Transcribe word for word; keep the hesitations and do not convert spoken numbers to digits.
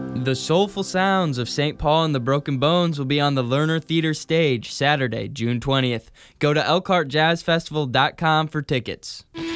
The soulful sounds of Saint Paul and the Broken Bones will be on the Lerner Theater stage Saturday, June twentieth. Go to elkhart jazz festival dot com for tickets.